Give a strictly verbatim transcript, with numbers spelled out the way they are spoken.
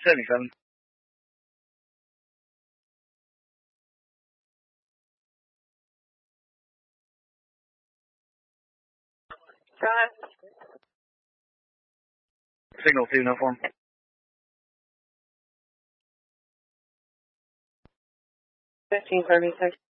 seventy-seven. Go ahead. Signal two, no form. Fifteen thirty-six.